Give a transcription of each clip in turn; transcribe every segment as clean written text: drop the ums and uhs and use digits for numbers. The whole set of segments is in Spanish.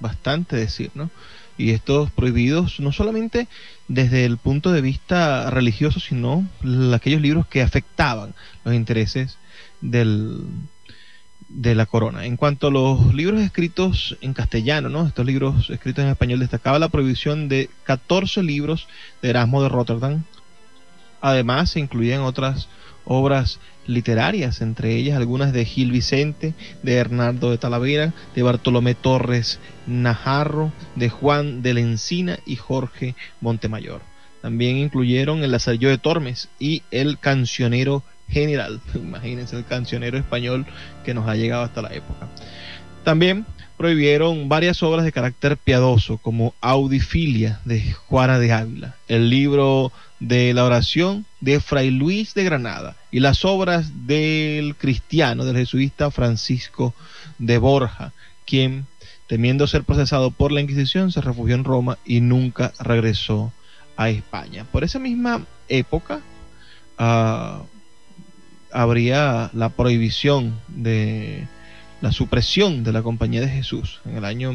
bastante decir, ¿no? Y estos prohibidos no solamente desde el punto de vista religioso, sino aquellos libros que afectaban los intereses de la corona. En cuanto a los libros escritos en castellano, ¿no? Estos libros escritos en español, destacaba la prohibición de 14 libros de Erasmo de Rotterdam. Además, se incluían otras obras literarias, entre ellas algunas de Gil Vicente, de Hernando de Talavera, de Bartolomé Torres Najarro, de Juan de la Encina y Jorge Montemayor. También incluyeron el Lazarillo de Tormes y el Cancionero General. Imagínense el cancionero español que nos ha llegado hasta la época. También prohibieron varias obras de carácter piadoso, como Audifilia de Juana de Ávila, el libro de la oración de Fray Luis de Granada y las obras del cristiano, del jesuita Francisco de Borja, quien, temiendo ser procesado por la Inquisición, se refugió en Roma y nunca regresó a España. Por esa misma época habría la prohibición de la supresión de la Compañía de Jesús. En el año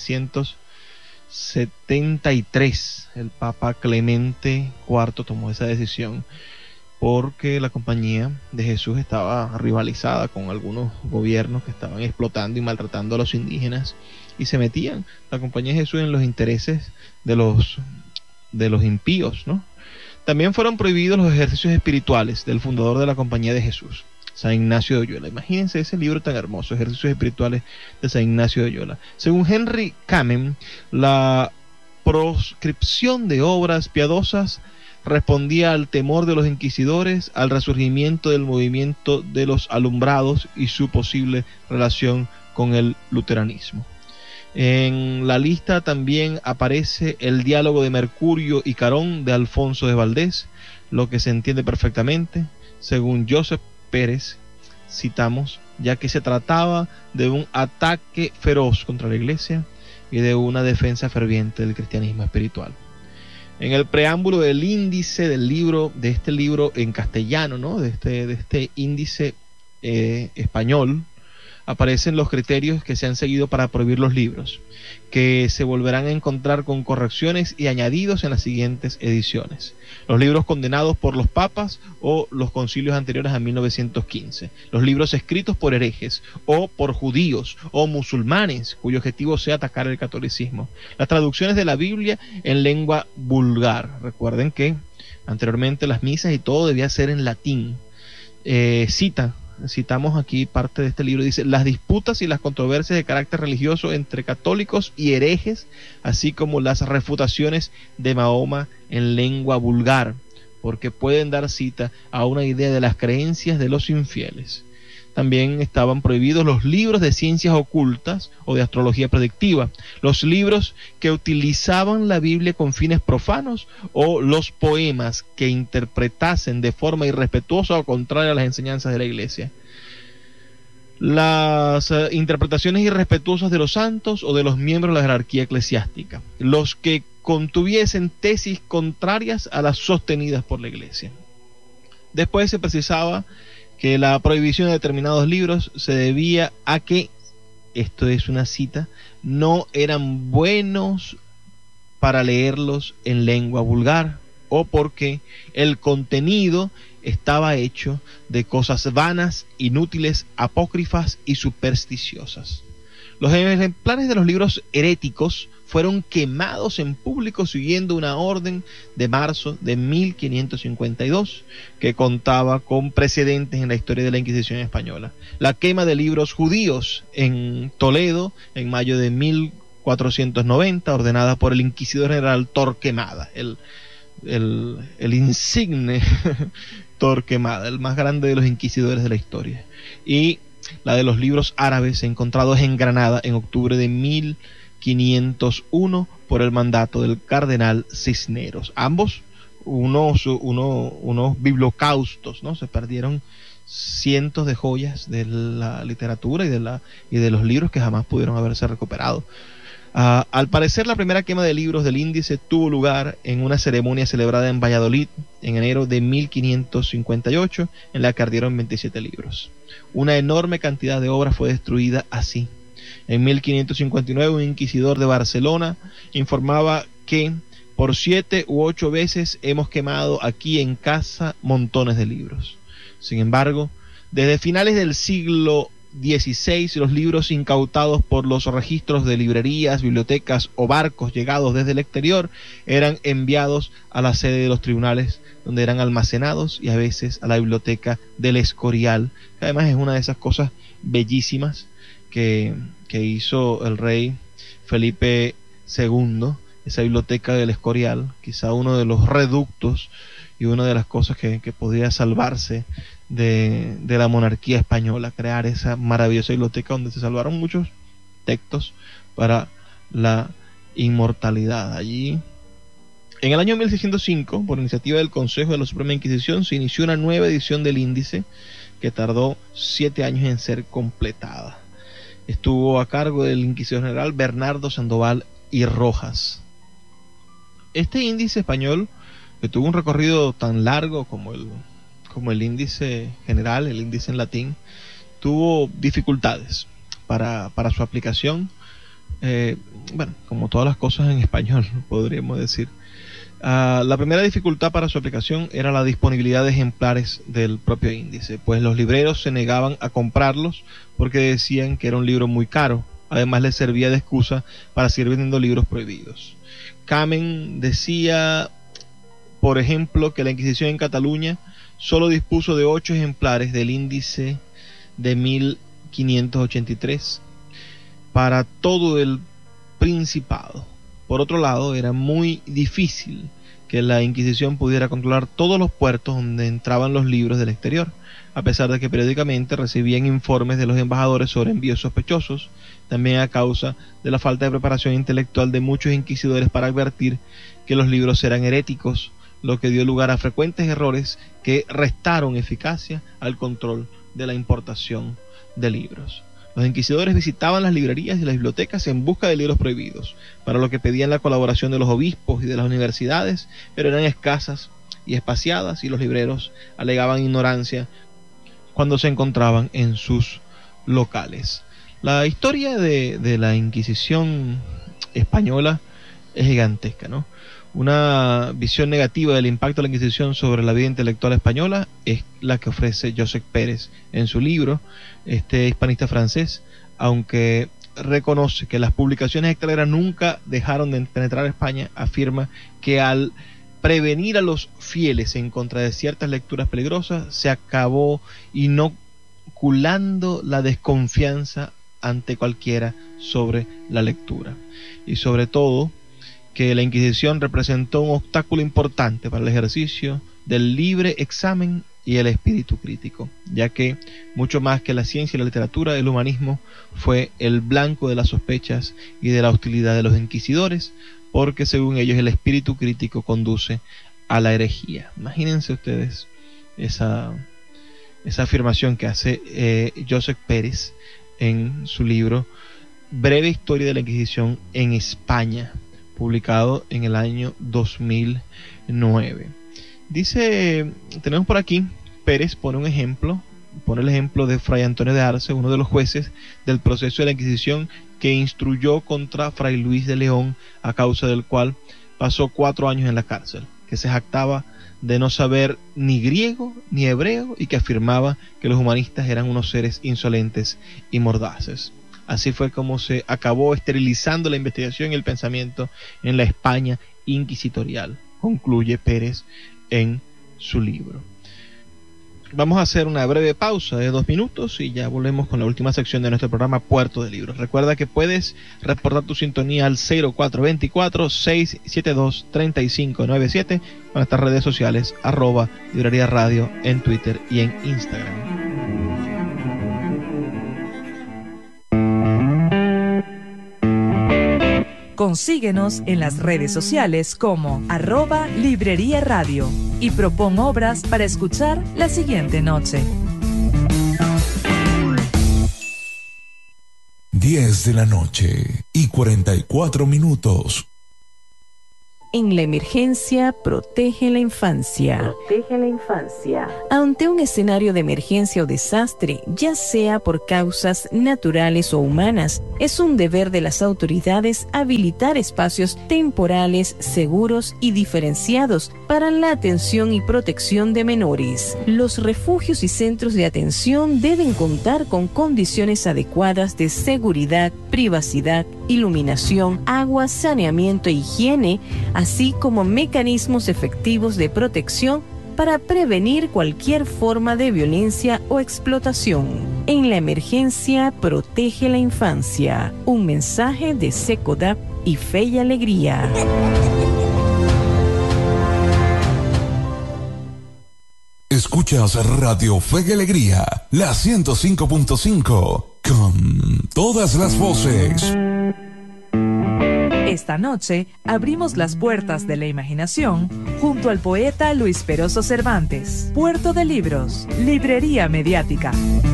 1773 el Papa Clemente IV tomó esa decisión porque la Compañía de Jesús estaba rivalizada con algunos gobiernos que estaban explotando y maltratando a los indígenas, y se metían la Compañía de Jesús en los intereses de los impíos, ¿no? También fueron prohibidos los ejercicios espirituales del fundador de la Compañía de Jesús, San Ignacio de Loyola. Imagínense ese libro tan hermoso, Ejercicios Espirituales de San Ignacio de Loyola. Según Henry Kamen, la proscripción de obras piadosas respondía al temor de los inquisidores, al resurgimiento del movimiento de los alumbrados y su posible relación con el luteranismo. En la lista también aparece el diálogo de Mercurio y Carón de Alfonso de Valdés, lo que se entiende perfectamente, según Joseph Pérez, citamos, ya que se trataba de un ataque feroz contra la Iglesia y de una defensa ferviente del cristianismo espiritual. En el preámbulo del índice del libro, de este libro en castellano, ¿no? de este índice español, aparecen los criterios que se han seguido para prohibir los libros, que se volverán a encontrar con correcciones y añadidos en las siguientes ediciones. Los libros condenados por los papas o los concilios anteriores a 1915. Los libros escritos por herejes o por judíos o musulmanes cuyo objetivo sea atacar el catolicismo. Las traducciones de la Biblia en lengua vulgar. Recuerden que anteriormente las misas y todo debía ser en latín. Citamos aquí parte de este libro, dice: las disputas y las controversias de carácter religioso entre católicos y herejes, así como las refutaciones de Mahoma en lengua vulgar, porque pueden dar cita a una idea de las creencias de los infieles. También estaban prohibidos los libros de ciencias ocultas o de astrología predictiva, los libros que utilizaban la Biblia con fines profanos o los poemas que interpretasen de forma irrespetuosa o contraria a las enseñanzas de la Iglesia. Las interpretaciones irrespetuosas de los santos o de los miembros de la jerarquía eclesiástica, los que contuviesen tesis contrarias a las sostenidas por la Iglesia. Después se precisaba que la prohibición de determinados libros se debía a que, esto es una cita, no eran buenos para leerlos en lengua vulgar, o porque el contenido estaba hecho de cosas vanas, inútiles, apócrifas y supersticiosas. Los ejemplares de los libros heréticos fueron quemados en público siguiendo una orden de marzo de 1552 que contaba con precedentes en la historia de la Inquisición española. La quema de libros judíos en Toledo en mayo de 1490, ordenada por el inquisidor general Torquemada, el insigne Torquemada, el más grande de los inquisidores de la historia. Y la de los libros árabes encontrados en Granada en octubre de 1501 por el mandato del cardenal Cisneros. Ambos unos bibliocaustos, ¿no? Se perdieron cientos de joyas de la literatura y de los libros que jamás pudieron haberse recuperado. Al parecer, la primera quema de libros del índice tuvo lugar en una ceremonia celebrada en Valladolid en enero de 1558, en la que ardieron 27 libros. Una enorme cantidad de obras fue destruida así. En 1559, un inquisidor de Barcelona informaba que por 7 u 8 veces hemos quemado aquí en casa montones de libros. Sin embargo, desde finales del siglo XVI, los libros incautados por los registros de librerías, bibliotecas o barcos llegados desde el exterior eran enviados a la sede de los tribunales, donde eran almacenados, y a veces a la biblioteca del Escorial, que además es una de esas cosas bellísimas que hizo el rey Felipe II, esa biblioteca del Escorial, quizá uno de los reductos y una de las cosas que podría salvarse de la monarquía española, crear esa maravillosa biblioteca donde se salvaron muchos textos para la inmortalidad. Allí, en el año 1605, por iniciativa del Consejo de la Suprema Inquisición, se inició una nueva edición del índice que tardó 7 años en ser completada. Estuvo a cargo del inquisidor general Bernardo Sandoval y Rojas. Este índice español, que tuvo un recorrido tan largo como el índice general, el índice en latín, tuvo dificultades para su aplicación, como todas las cosas en español, podríamos decir. La primera dificultad para su aplicación era la disponibilidad de ejemplares del propio índice, pues los libreros se negaban a comprarlos porque decían que era un libro muy caro. Además, les servía de excusa para seguir vendiendo libros prohibidos. Kamen decía, por ejemplo, que la Inquisición en Cataluña solo dispuso de 8 ejemplares del índice de 1583 para todo el Principado. Por otro lado, era muy difícil que la Inquisición pudiera controlar todos los puertos donde entraban los libros del exterior, a pesar de que periódicamente recibían informes de los embajadores sobre envíos sospechosos, también a causa de la falta de preparación intelectual de muchos inquisidores para advertir que los libros eran heréticos, lo que dio lugar a frecuentes errores que restaron eficacia al control de la importación de libros. Los inquisidores visitaban las librerías y las bibliotecas en busca de libros prohibidos, para lo que pedían la colaboración de los obispos y de las universidades, pero eran escasas y espaciadas, y los libreros alegaban ignorancia cuando se encontraban en sus locales. La historia de la Inquisición española es gigantesca, ¿no? Una visión negativa del impacto de la Inquisición sobre la vida intelectual española es la que ofrece Josep Pérez en su libro. Este hispanista francés, aunque reconoce que las publicaciones extranjeras nunca dejaron de penetrar a España, afirma que al prevenir a los fieles en contra de ciertas lecturas peligrosas, se acabó inoculando la desconfianza ante cualquiera sobre la lectura. Y sobre todo, que la Inquisición representó un obstáculo importante para el ejercicio del libre examen y el espíritu crítico, ya que mucho más que la ciencia y la literatura, el humanismo fue el blanco de las sospechas y de la hostilidad de los inquisidores, porque según ellos el espíritu crítico conduce a la herejía. Imagínense ustedes esa afirmación que hace Josep Pérez en su libro Breve Historia de la Inquisición en España, publicado en el año 2009. Dice, tenemos por aquí, Pérez pone el ejemplo de Fray Antonio de Arce, uno de los jueces del proceso de la Inquisición que instruyó contra Fray Luis de León, a causa del cual pasó 4 años en la cárcel, que se jactaba de no saber ni griego ni hebreo y que afirmaba que los humanistas eran unos seres insolentes y mordaces. Así fue como se acabó esterilizando la investigación y el pensamiento en la España inquisitorial, concluye Pérez en su libro. Vamos a hacer una breve pausa de 2 minutos y ya volvemos con la última sección de nuestro programa Puerto de Libros. Recuerda que puedes reportar tu sintonía al 0424-672-3597 con nuestras redes sociales @Librería Radio en Twitter y en Instagram. Consíguenos en las redes sociales como @Librería Radio y propon obras para escuchar la siguiente noche. 10 de la noche y 44 minutos. En la emergencia, protege la infancia. Protege la infancia. Ante un escenario de emergencia o desastre, ya sea por causas naturales o humanas, es un deber de las autoridades habilitar espacios temporales, seguros y diferenciados para la atención y protección de menores. Los refugios y centros de atención deben contar con condiciones adecuadas de seguridad, privacidad, iluminación, agua, saneamiento e higiene, así como mecanismos efectivos de protección para prevenir cualquier forma de violencia o explotación. En la emergencia, protege la infancia. Un mensaje de SECODAP y Fe y Alegría. Escuchas Radio Fe y Alegría, la 105.5, con todas las voces. Esta noche abrimos las puertas de la imaginación junto al poeta Luis Peroso Cervantes. Puerto de Libros, Librería Mediática.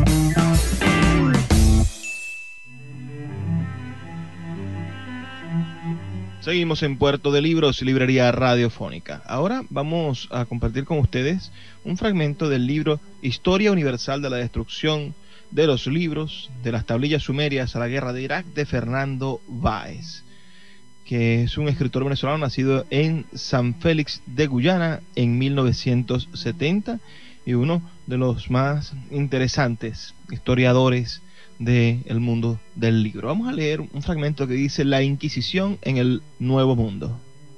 Seguimos en Puerto de Libros, Librería Radiofónica. Ahora vamos a compartir con ustedes un fragmento del libro Historia Universal de la Destrucción de los Libros, de las tablillas sumerias a la guerra de Irak, de Fernando Báez, que es un escritor venezolano nacido en San Félix de Guyana en 1970 y uno de los más interesantes historiadores del mundo del libro. Vamos a leer un fragmento que dice: La Inquisición en el Nuevo Mundo.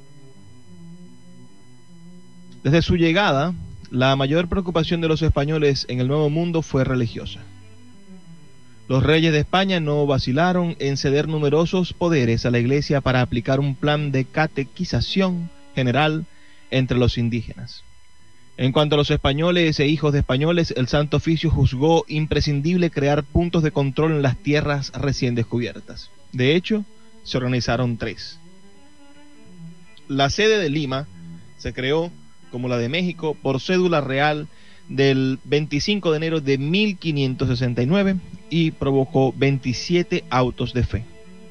Desde su llegada, la mayor preocupación de los españoles en el Nuevo Mundo fue religiosa. Los reyes de España no vacilaron en ceder numerosos poderes a la Iglesia para aplicar un plan de catequización general entre los indígenas. En cuanto a los españoles e hijos de españoles, el Santo Oficio juzgó imprescindible crear puntos de control en las tierras recién descubiertas. De hecho, se organizaron 3. La sede de Lima se creó, como la de México, por cédula real del 25 de enero de 1569 y provocó 27 autos de fe.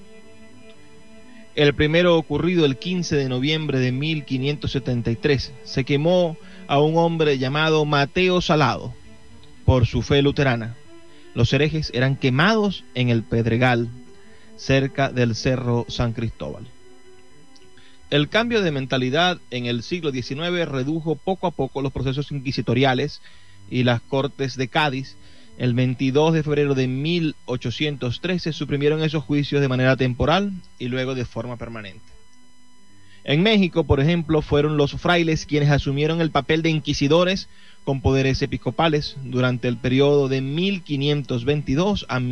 El primero, ocurrido el 15 de noviembre de 1573, se quemó a un hombre llamado Mateo Salado por su fe luterana. Los herejes eran quemados en el Pedregal, cerca del Cerro San Cristóbal. El cambio de mentalidad en el siglo XIX redujo poco a poco los procesos inquisitoriales y las Cortes de Cádiz. El 22 de febrero de 1813 suprimieron esos juicios de manera temporal y luego de forma permanente. En México, por ejemplo, fueron los frailes quienes asumieron el papel de inquisidores con poderes episcopales durante el periodo de 1522 a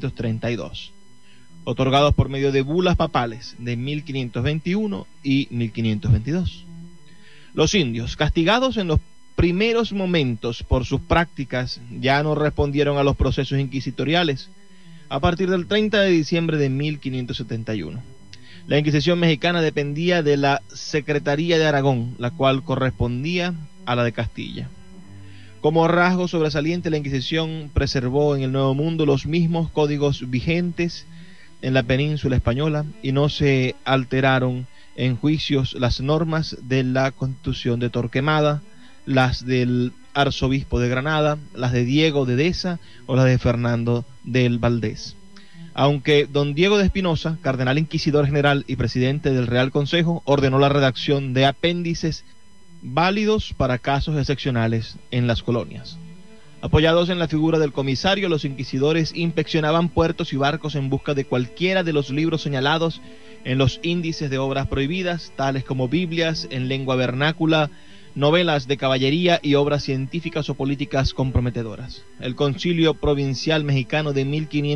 1532, otorgados por medio de bulas papales de 1521 y 1522. Los indios, castigados en los primeros momentos por sus prácticas, ya no respondieron a los procesos inquisitoriales a partir del 30 de diciembre de 1571. La Inquisición mexicana dependía de la Secretaría de Aragón, la cual correspondía a la de Castilla. Como rasgo sobresaliente, la Inquisición preservó en el Nuevo Mundo los mismos códigos vigentes en la península española y no se alteraron en juicios las normas de la Constitución de Torquemada, las del arzobispo de Granada, las de Diego de Deza o las de Fernando del Valdés. Aunque don Diego de Espinosa, cardenal inquisidor general y presidente del Real Consejo, ordenó la redacción de apéndices válidos para casos excepcionales en las colonias. Apoyados en la figura del comisario, los inquisidores inspeccionaban puertos y barcos en busca de cualquiera de los libros señalados en los índices de obras prohibidas, tales como Biblias en lengua vernácula, novelas de caballería y obras científicas o políticas comprometedoras. El Concilio Provincial Mexicano de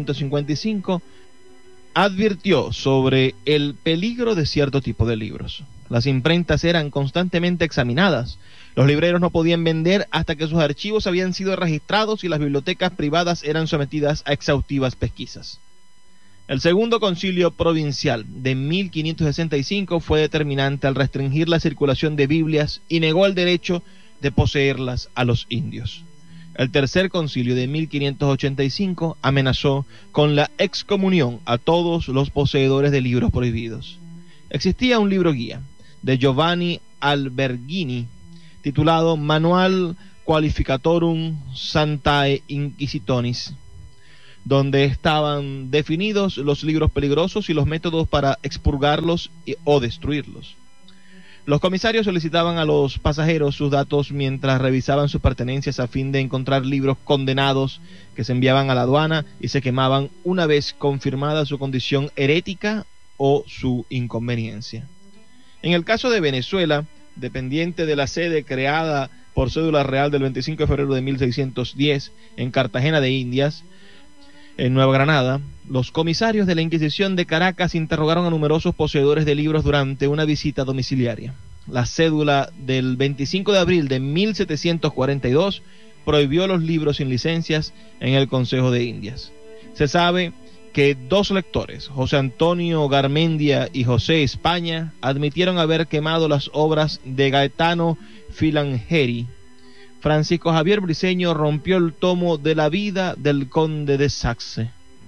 1555 advirtió sobre el peligro de cierto tipo de libros. Las imprentas eran constantemente examinadas. Los libreros no podían vender hasta que sus archivos habían sido registrados y las bibliotecas privadas eran sometidas a exhaustivas pesquisas. El Segundo Concilio Provincial de 1565 fue determinante al restringir la circulación de Biblias y negó el derecho de poseerlas a los indios. El Tercer Concilio de 1585 amenazó con la excomunión a todos los poseedores de libros prohibidos. Existía un libro guía de Giovanni Alberghini, titulado Manual Qualificatorum Sanctae Inquisitoris, donde estaban definidos los libros peligrosos y los métodos para expurgarlos o destruirlos. Los comisarios solicitaban a los pasajeros sus datos mientras revisaban sus pertenencias a fin de encontrar libros condenados que se enviaban a la aduana y se quemaban una vez confirmada su condición herética o su inconveniencia. En el caso de Venezuela, dependiente de la sede creada por cédula real del 25 de febrero de 1610 en Cartagena de Indias, en Nueva Granada, los comisarios de la Inquisición de Caracas interrogaron a numerosos poseedores de libros durante una visita domiciliaria. La cédula del 25 de abril de 1742 prohibió los libros sin licencias en el Consejo de Indias. Se sabe que 2 lectores, José Antonio Garmendia y José España, admitieron haber quemado las obras de Gaetano Filangeri. Francisco Javier Briceño rompió el tomo de la vida del conde de Saxe.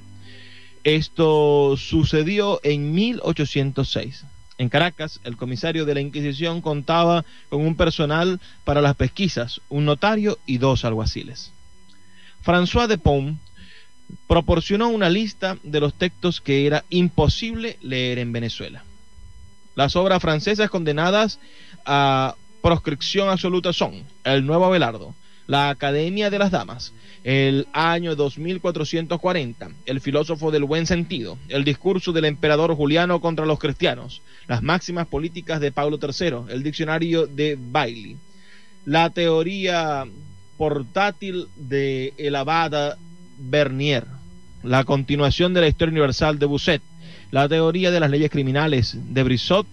Esto sucedió en 1806. En Caracas, el comisario de la Inquisición contaba con un personal para las pesquisas, un notario y 2 alguaciles. François de Pont proporcionó una lista de los textos que era imposible leer en Venezuela. Las obras francesas condenadas a proscripción absoluta son El Nuevo Abelardo, La Academia de las Damas, El Año 2440, El Filósofo del Buen Sentido, El Discurso del Emperador Juliano contra los Cristianos, Las Máximas Políticas de Pablo III, El Diccionario de Bailey, La Teoría Portátil de el Abad Bernier, La Continuación de la Historia Universal de Busset, La Teoría de las Leyes Criminales de Brissot,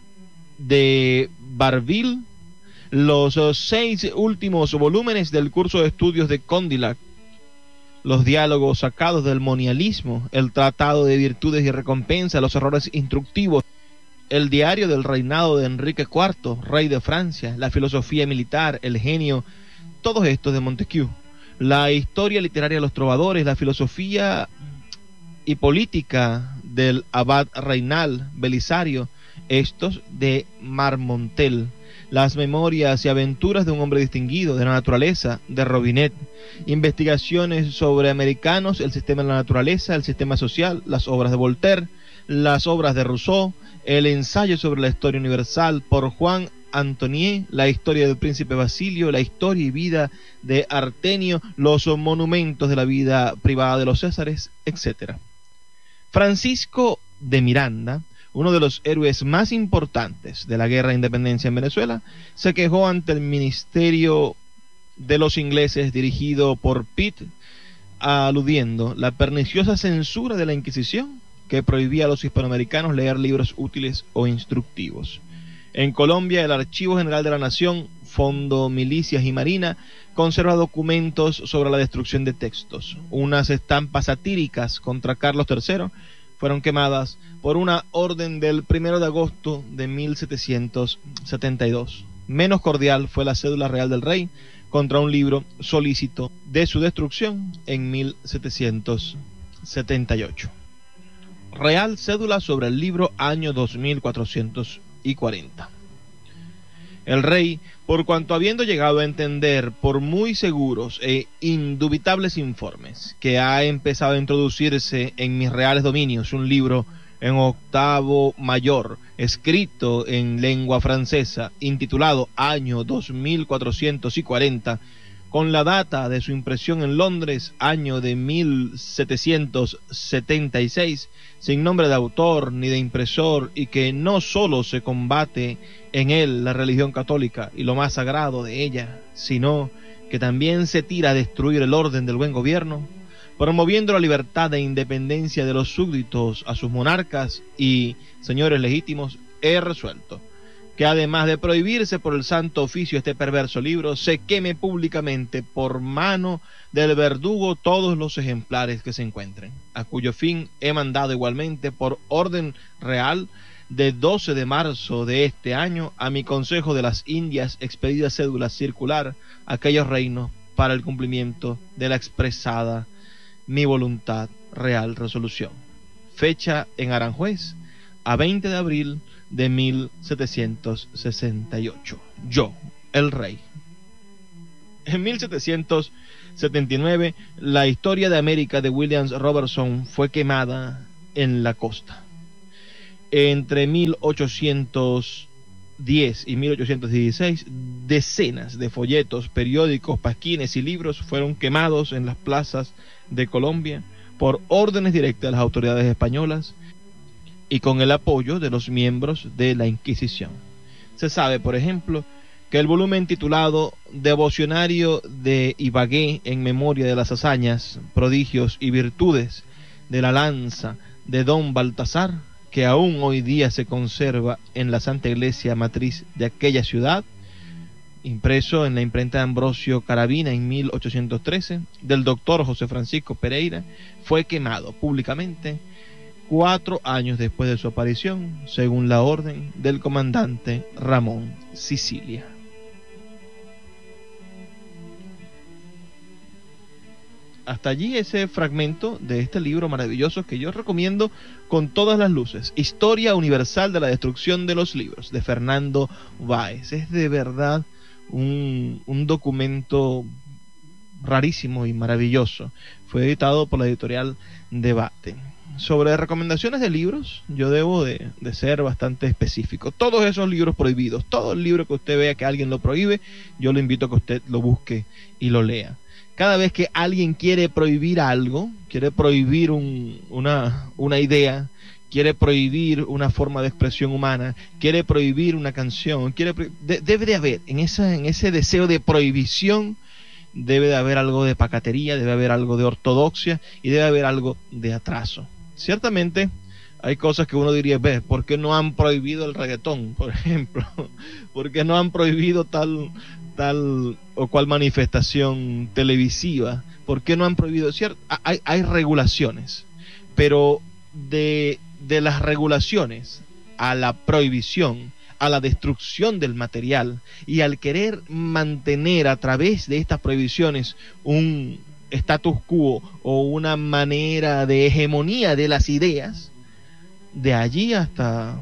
de Barville, los 6 últimos volúmenes del curso de estudios de Condillac, los diálogos sacados del monialismo, el tratado de virtudes y recompensa, los errores instructivos, el diario del reinado de Enrique IV, rey de Francia, la filosofía militar, el genio, todos estos de Montesquieu, la historia literaria de los trovadores, la filosofía y política del abad Reinal Belisario, estos de Marmontel, las memorias y aventuras de un hombre distinguido, de la naturaleza, de Robinet, investigaciones sobre americanos, el sistema de la naturaleza, el sistema social, las obras de Voltaire, las obras de Rousseau, el ensayo sobre la historia universal por Juan Antonier, la historia del príncipe Basilio, la historia y vida de Artenio, los monumentos de la vida privada de los Césares, etc. Francisco de Miranda, uno de los héroes más importantes de la guerra de independencia en Venezuela, se quejó ante el ministerio de los ingleses dirigido por Pitt, aludiendo la perniciosa censura de la Inquisición que prohibía a los hispanoamericanos leer libros útiles o instructivos. En Colombia, el Archivo General de la Nación, Fondo Milicias y Marina, conserva documentos sobre la destrucción de textos. Unas estampas satíricas contra Carlos III fueron quemadas por una orden del 1 de agosto de 1772. Menos cordial fue la cédula real del rey contra un libro solícito de su destrucción en 1778. Real cédula sobre el libro año 2440. El rey, por cuanto habiendo llegado a entender por muy seguros e indubitables informes que ha empezado a introducirse en mis reales dominios un libro en octavo mayor, escrito en lengua francesa, intitulado Año 2440, con la data de su impresión en Londres, año de 1776, sin nombre de autor ni de impresor, y que no sólo se combate en él la religión católica y lo más sagrado de ella, sino que también se tira a destruir el orden del buen gobierno, promoviendo la libertad e independencia de los súbditos a sus monarcas y señores legítimos, he resuelto que además de prohibirse por el santo oficio este perverso libro, se queme públicamente por mano del verdugo todos los ejemplares que se encuentren, a cuyo fin he mandado igualmente por orden real de 12 de marzo de este año a mi Consejo de las Indias expedida cédula circular a aquellos reinos para el cumplimiento de la expresada mi voluntad real resolución. Fecha en Aranjuez a 20 de abril de 1768. Yo, el rey. En 1779, la historia de América de William Robertson fue quemada en la costa. Entre 1810 y 1816, decenas de folletos, periódicos, pasquines y libros fueron quemados en las plazas de Colombia por órdenes directas de las autoridades españolas y con el apoyo de los miembros de la Inquisición. Se sabe, por ejemplo, que el volumen titulado Devocionario de Ibagué en memoria de las hazañas, prodigios y virtudes de la lanza de Don Baltasar, que aún hoy día se conserva en la Santa Iglesia matriz de aquella ciudad, impreso en la imprenta de Ambrosio Carabina en 1813, del doctor José Francisco Pereira, fue quemado públicamente 4 años después de su aparición, según la orden del comandante Ramón Sicilia. Hasta allí ese fragmento de este libro maravilloso que yo recomiendo con todas las luces. Historia Universal de la Destrucción de los Libros, de Fernando Báez. Es de verdad un documento rarísimo y maravilloso. Fue editado por la editorial Debate. Sobre recomendaciones de libros, yo debo de ser bastante específico. Todos esos libros prohibidos, todo el libro que usted vea que alguien lo prohíbe, yo lo invito a que usted lo busque y lo lea. Cada vez que alguien quiere prohibir algo, quiere prohibir una idea, quiere prohibir una forma de expresión humana, quiere prohibir una canción, debe de haber, en ese deseo de prohibición, debe de haber algo de pacatería, debe haber algo de ortodoxia y debe haber algo de atraso. Ciertamente hay cosas que uno diría, ¿por qué no han prohibido el reggaetón, por ejemplo? ¿Por qué no han prohibido tal o cual manifestación televisiva? ¿Por qué no han prohibido? ¿Cierto? Hay regulaciones, pero de las regulaciones a la prohibición, a la destrucción del material y al querer mantener a través de estas prohibiciones un status quo o una manera de hegemonía de las ideas, de allí hasta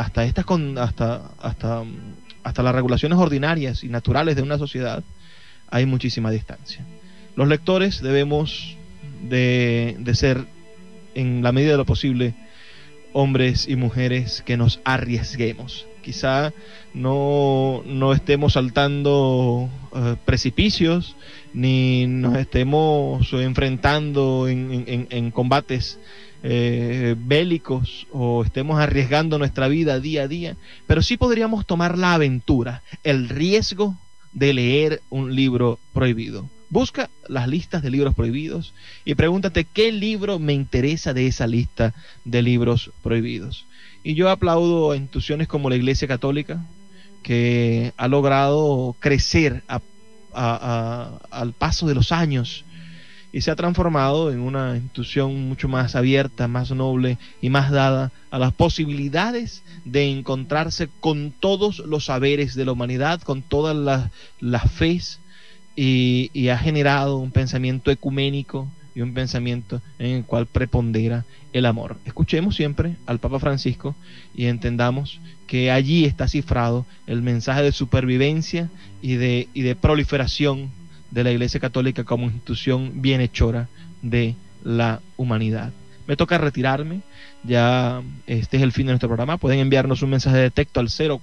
las regulaciones ordinarias y naturales de una sociedad, hay muchísima distancia. Los lectores debemos de ser, en la medida de lo posible, hombres y mujeres que nos arriesguemos. Quizá no estemos saltando precipicios, ni nos estemos enfrentando en combates bélicos, o estemos arriesgando nuestra vida día a día, pero sí podríamos tomar la aventura, el riesgo de leer un libro prohibido. Busca las listas de libros prohibidos y pregúntate qué libro me interesa de esa lista de libros prohibidos. Y yo aplaudo a instituciones como la Iglesia Católica, que ha logrado crecer al paso de los años y se ha transformado en una institución mucho más abierta, más noble y más dada a las posibilidades de encontrarse con todos los saberes de la humanidad, con todas las fes, y ha generado un pensamiento ecuménico y un pensamiento en el cual prepondera el amor. Escuchemos siempre al Papa Francisco y entendamos que allí está cifrado el mensaje de supervivencia y de proliferación de la Iglesia Católica como institución bienhechora de la humanidad. Me toca retirarme, ya este es el fin de nuestro programa. Pueden enviarnos un mensaje de texto al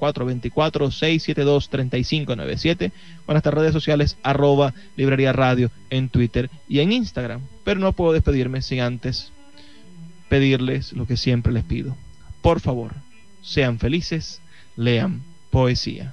0424-672-3597 o en nuestras redes sociales @Librería Radio en Twitter y en Instagram. Pero no puedo despedirme sin antes pedirles lo que siempre les pido. Por favor, sean felices, lean poesía.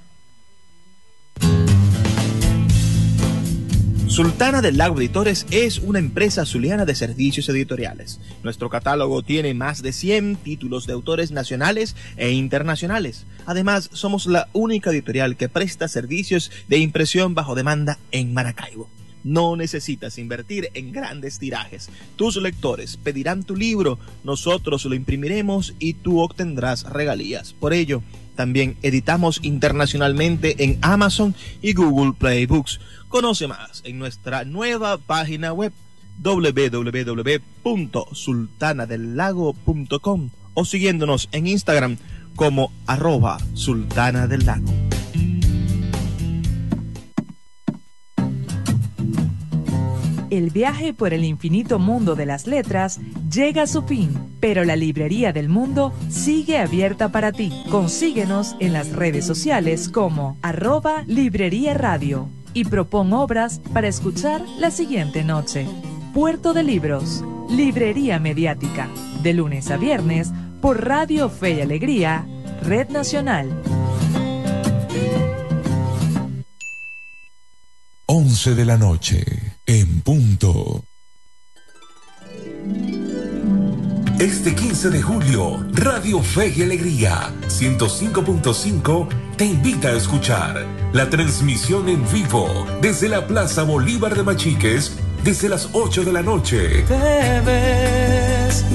Sultana del Lago Editores es una empresa zuliana de servicios editoriales. Nuestro catálogo tiene más de 100 títulos de autores nacionales e internacionales. Además, somos la única editorial que presta servicios de impresión bajo demanda en Maracaibo. No necesitas invertir en grandes tirajes. Tus lectores pedirán tu libro, nosotros lo imprimiremos y tú obtendrás regalías. Por ello, también editamos internacionalmente en Amazon y Google Play Books. Conoce más en nuestra nueva página web www.sultanadelago.com o siguiéndonos en Instagram como @Sultana del Lago. El viaje por el infinito mundo de las letras llega a su fin, pero la Librería del Mundo sigue abierta para ti. Consíguenos en las redes sociales como @Librería Radio y propon obras para escuchar la siguiente noche. Puerto de Libros, Librería Mediática, de lunes a viernes por Radio Fe y Alegría, Red Nacional. 11 de la noche, en punto. Este 15 de julio, Radio Fe y Alegría 105.5 te invita a escuchar la transmisión en vivo desde la Plaza Bolívar de Machiques desde las 8 de la noche. Te ves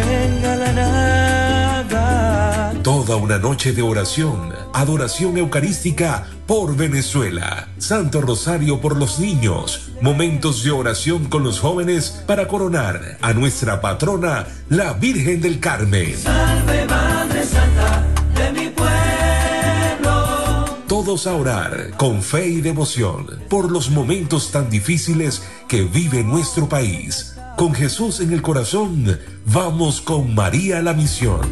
engalanada. Toda una noche de oración, adoración eucarística por Venezuela, Santo Rosario por los niños, momentos de oración con los jóvenes para coronar a nuestra patrona, la Virgen del Carmen. Salve Madre Santa de mi pueblo. Todos a orar con fe y devoción por los momentos tan difíciles que vive nuestro país. Con Jesús en el corazón, vamos con María a la misión.